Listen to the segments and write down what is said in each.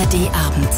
ARD-Abend.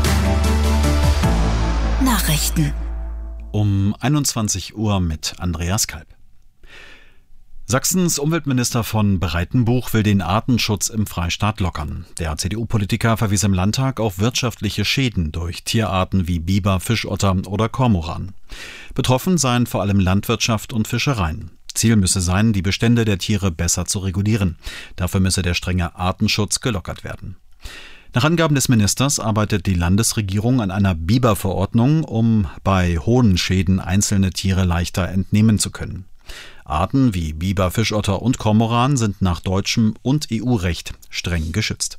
Nachrichten. Um 21 Uhr mit Andreas Kalb. Sachsens Umweltminister von Breitenbuch will den Artenschutz im Freistaat lockern. Der CDU-Politiker verwies im Landtag auf wirtschaftliche Schäden durch Tierarten wie Biber, Fischotter oder Kormoran. Betroffen seien vor allem Landwirtschaft und Fischereien. Ziel müsse sein, die Bestände der Tiere besser zu regulieren. Dafür müsse der strenge Artenschutz gelockert werden. Nach Angaben des Ministers arbeitet die Landesregierung an einer Biberverordnung, um bei hohen Schäden einzelne Tiere leichter entnehmen zu können. Arten wie Biber, Fischotter und Kormoran sind nach deutschem und EU-Recht streng geschützt.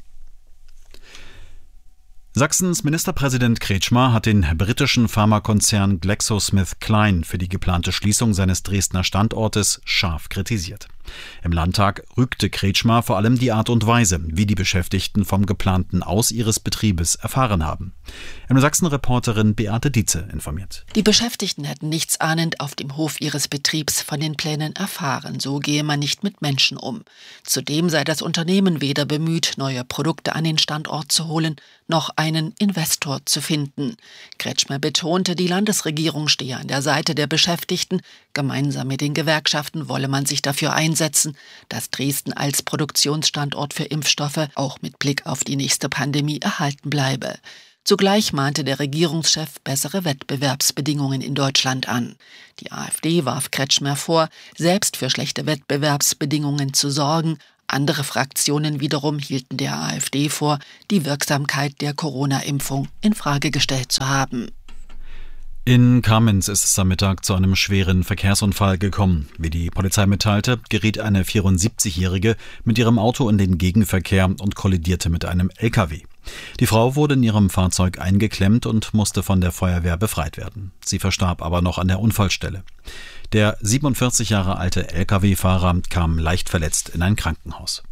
Sachsens Ministerpräsident Kretschmer hat den britischen Pharmakonzern GlaxoSmithKline für die geplante Schließung seines Dresdner Standortes scharf kritisiert. Im Landtag rügte Kretschmer vor allem die Art und Weise, wie die Beschäftigten vom geplanten Aus ihres Betriebes erfahren haben. Sachsen-Reporterin Beate Dietze informiert. Die Beschäftigten hätten nichtsahnend auf dem Hof ihres Betriebs von den Plänen erfahren. So gehe man nicht mit Menschen um. Zudem sei das Unternehmen weder bemüht, neue Produkte an den Standort zu holen, noch einen Investor zu finden. Kretschmer betonte, die Landesregierung stehe an der Seite der Beschäftigten. Gemeinsam mit den Gewerkschaften wolle man sich dafür einsetzen, dass Dresden als Produktionsstandort für Impfstoffe auch mit Blick auf die nächste Pandemie erhalten bleibe. Zugleich mahnte der Regierungschef bessere Wettbewerbsbedingungen in Deutschland an. Die AfD warf Kretschmer vor, selbst für schlechte Wettbewerbsbedingungen zu sorgen. Andere Fraktionen wiederum hielten der AfD vor, die Wirksamkeit der Corona-Impfung in Frage gestellt zu haben. In Kamenz ist es am Mittag zu einem schweren Verkehrsunfall gekommen. Wie die Polizei mitteilte, geriet eine 74-Jährige mit ihrem Auto in den Gegenverkehr und kollidierte mit einem LKW. Die Frau wurde in ihrem Fahrzeug eingeklemmt und musste von der Feuerwehr befreit werden. Sie verstarb aber noch an der Unfallstelle. Der 47 Jahre alte LKW-Fahrer kam leicht verletzt in ein Krankenhaus.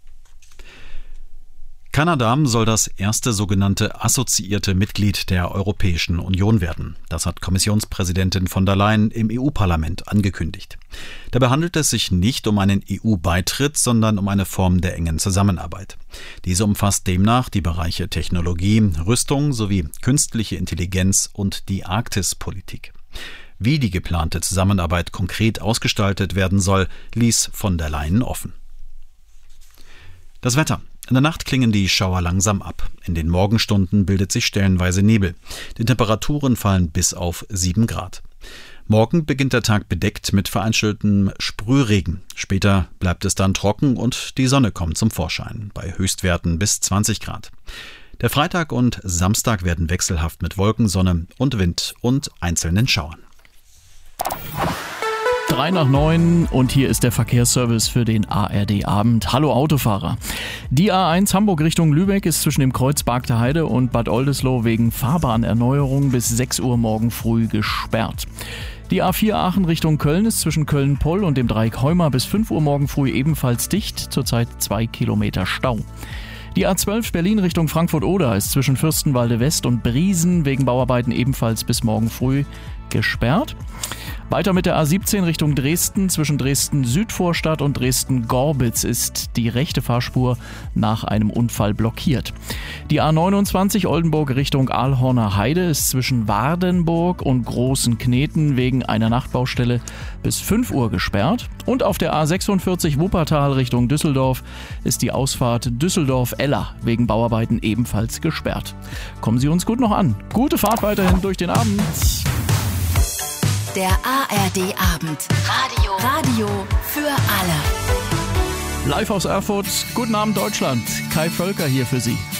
Kanada soll das erste sogenannte assoziierte Mitglied der Europäischen Union werden. Das hat Kommissionspräsidentin von der Leyen im EU-Parlament angekündigt. Dabei handelt es sich nicht um einen EU-Beitritt, sondern um eine Form der engen Zusammenarbeit. Diese umfasst demnach die Bereiche Technologie, Rüstung sowie künstliche Intelligenz und die Arktispolitik. Wie die geplante Zusammenarbeit konkret ausgestaltet werden soll, ließ von der Leyen offen. Das Wetter. In der Nacht klingen die Schauer langsam ab. In den Morgenstunden bildet sich stellenweise Nebel. Die Temperaturen fallen bis auf 7 Grad. Morgen beginnt der Tag bedeckt mit vereinzeltem Sprühregen. Später bleibt es dann trocken und die Sonne kommt zum Vorschein, bei Höchstwerten bis 20 Grad. Der Freitag und Samstag werden wechselhaft mit Wolken, Sonne und Wind und einzelnen Schauern. 8:03 und hier ist der Verkehrsservice für den ARD-Abend. Hallo Autofahrer. Die A1 Hamburg Richtung Lübeck ist zwischen dem Kreuz Bargter Heide und Bad Oldesloe wegen Fahrbahnerneuerung bis 6 Uhr morgen früh gesperrt. Die A4 Aachen Richtung Köln ist zwischen Köln-Poll und dem Dreieck Heuma bis 5 Uhr morgen früh ebenfalls dicht, zurzeit 2 Kilometer Stau. Die A12 Berlin Richtung Frankfurt-Oder ist zwischen Fürstenwalde West und Briesen wegen Bauarbeiten ebenfalls bis morgen früh gesperrt. Weiter mit der A17 Richtung Dresden. Zwischen Dresden-Südvorstadt und Dresden-Gorbitz ist die rechte Fahrspur nach einem Unfall blockiert. Die A29 Oldenburg Richtung Aalhorner Heide ist zwischen Wardenburg und Großen Kneten wegen einer Nachtbaustelle bis 5 Uhr gesperrt. Und auf der A46 Wuppertal Richtung Düsseldorf ist die Ausfahrt Düsseldorf-Eller wegen Bauarbeiten ebenfalls gesperrt. Kommen Sie uns gut noch an. Gute Fahrt weiterhin durch den Abend. Der ARD-Abend. Radio für alle. Live aus Erfurt. Guten Abend Deutschland. Kai Völker hier für Sie.